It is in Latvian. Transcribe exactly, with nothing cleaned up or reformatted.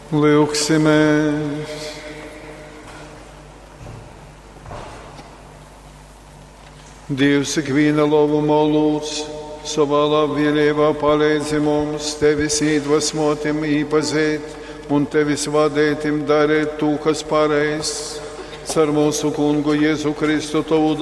Lūksimies! Dievs, ikviena labumā lūdz, savā labvienībā palīdzi mums, tevis iedvesmotim īpazīt un tevis vadētim darīt to, kas pareizs. Ar mūsu kungu Jēzu Kristu, tavu